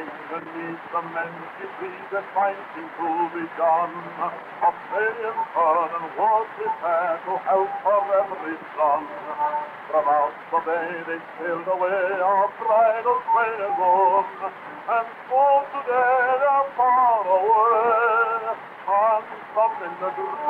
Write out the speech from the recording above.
Beneath the many trees that fighting to be done, Australian sun and was prepared to help for every son. From out the bay they sailed away, our bridal train is on, and so today they're far away, and some in the